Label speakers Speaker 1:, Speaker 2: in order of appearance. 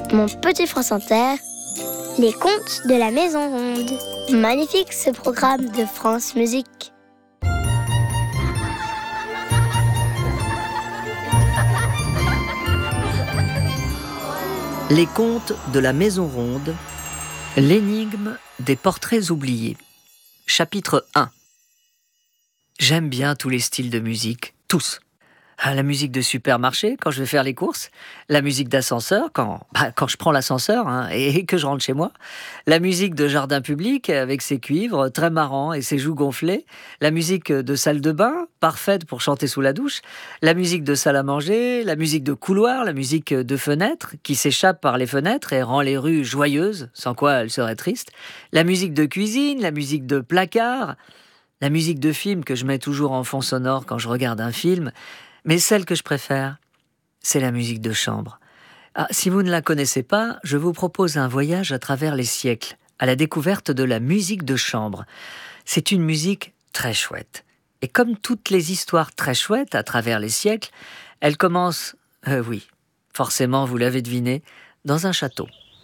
Speaker 1: Mon petit France Inter, les contes de la Maison Ronde. Magnifique ce programme de France Musique.
Speaker 2: Les contes de la Maison Ronde, l'énigme des portraits oubliés. Chapitre 1. J'aime bien tous les styles de musique, tous. La musique de supermarché quand je vais faire les courses, la musique d'ascenseur quand je prends l'ascenseur et que je rentre chez moi, la musique de jardin public avec ses cuivres très marrants et ses joues gonflées, la musique de salle de bain, parfaite pour chanter sous la douche, la musique de salle à manger, la musique de couloir, la musique de fenêtre qui s'échappe par les fenêtres et rend les rues joyeuses, sans quoi elles seraient tristes, la musique de cuisine, la musique de placard, la musique de film que je mets toujours en fond sonore quand je regarde un film. Mais celle que je préfère, c'est la musique de chambre. Si vous ne la connaissez pas, je vous propose un voyage à travers les siècles, à la découverte de la musique de chambre. C'est une musique très chouette. Et comme toutes les histoires très chouettes à travers les siècles, elle commence, oui, forcément vous l'avez deviné, dans un château.